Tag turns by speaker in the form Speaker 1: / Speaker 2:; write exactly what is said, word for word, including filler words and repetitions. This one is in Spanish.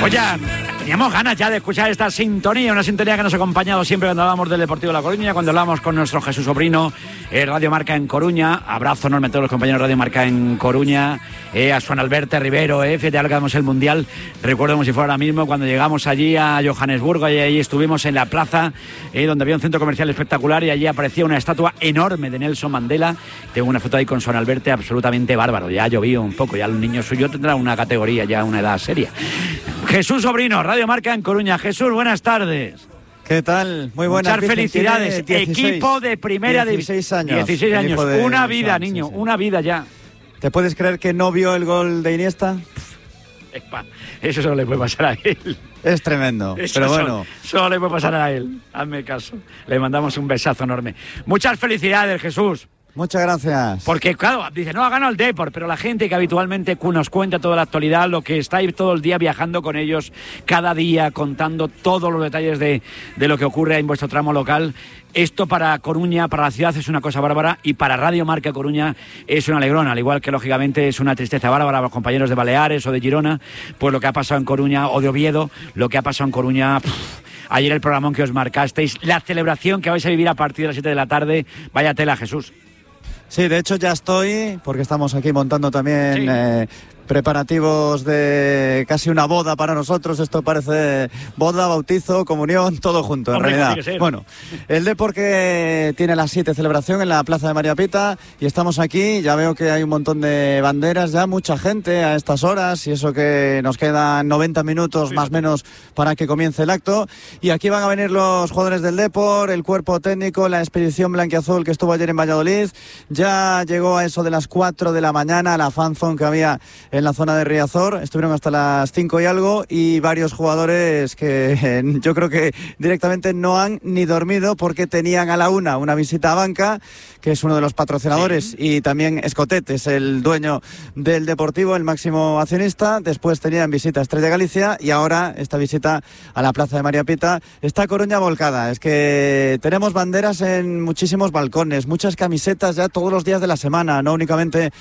Speaker 1: Oye, teníamos ganas ya de escuchar esta sintonía, una sintonía que nos ha acompañado siempre cuando hablamos del Deportivo de La Coruña, cuando hablamos con nuestro Jesús Sobrino, eh, Radio Marca en Coruña. Abrazo enorme a todos los compañeros de Radio Marca en Coruña, eh, a Juan Alberto Rivero, eh, fíjate, ahora que damos el Mundial, recuerdo como si fuera ahora mismo cuando llegamos allí a Johannesburgo y ahí estuvimos en la plaza, eh, donde había un centro comercial espectacular y allí aparecía una estatua enorme de Nelson Mandela. Tengo una foto ahí con Juan Alberto absolutamente bárbaro, ya llovió un poco, ya el niño suyo tendrá una categoría, ya una edad seria. Jesús Sobrino, Radio Marca en Coruña. Jesús, buenas tardes.
Speaker 2: ¿Qué tal? Muy buenas.
Speaker 1: Muchas felicidades. Equipo de primera división.
Speaker 2: dieciséis años.
Speaker 1: dieciséis años. Una vida, niño, sí, sí. Una vida ya.
Speaker 2: ¿Te puedes creer que no vio el gol de Iniesta?
Speaker 1: Eso solo le puede pasar a él.
Speaker 2: Es tremendo,
Speaker 1: Eso
Speaker 2: pero bueno.
Speaker 1: Solo, solo le puede pasar a él. Hazme caso. Le mandamos un besazo enorme. Muchas felicidades, Jesús.
Speaker 2: Muchas gracias.
Speaker 1: Porque, claro, dice, no, ha ganado el Depor, pero la gente que habitualmente nos cuenta toda la actualidad, lo que está ahí todo el día viajando con ellos, cada día contando todos los detalles de, de lo que ocurre en vuestro tramo local, esto para Coruña, para la ciudad es una cosa bárbara y para Radio Marca Coruña es un alegrón, al igual que lógicamente es una tristeza bárbara para los compañeros de Baleares o de Girona, pues lo que ha pasado en Coruña, o de Oviedo, lo que ha pasado en Coruña. Pff, ayer el programón que os marcasteis, la celebración que vais a vivir a partir de las siete de la tarde, vaya tela, Jesús.
Speaker 2: Sí, de hecho ya estoy, porque estamos aquí montando también sí. eh, preparativos de casi una boda para nosotros. Esto parece boda, bautizo, comunión, todo junto, en
Speaker 1: Hombre,
Speaker 2: realidad. Bueno, el Depor que tiene las siete celebración en la Plaza de María Pita y estamos aquí, ya veo que hay un montón de banderas, ya mucha gente a estas horas y eso que nos quedan noventa minutos sí. más o menos para que comience el acto. Y aquí van a venir los jugadores del Depor, el cuerpo técnico, la expedición blanquiazul que estuvo ayer en Valladolid. Ya llegó a eso de las cuatro de la mañana la fanzone que había en la zona de Riazor, estuvieron hasta las cinco y algo y varios jugadores que eh, yo creo que directamente no han ni dormido porque tenían a la una una visita a Banca, que es uno de los patrocinadores, sí. y también Escotet es el dueño del Deportivo, el máximo accionista. Después tenían visita a Estrella Galicia y ahora esta visita a la Plaza de María Pita. Está Coruña volcada, es que tenemos banderas en muchísimos balcones, muchas camisetas ya todos los días de la semana, no únicamente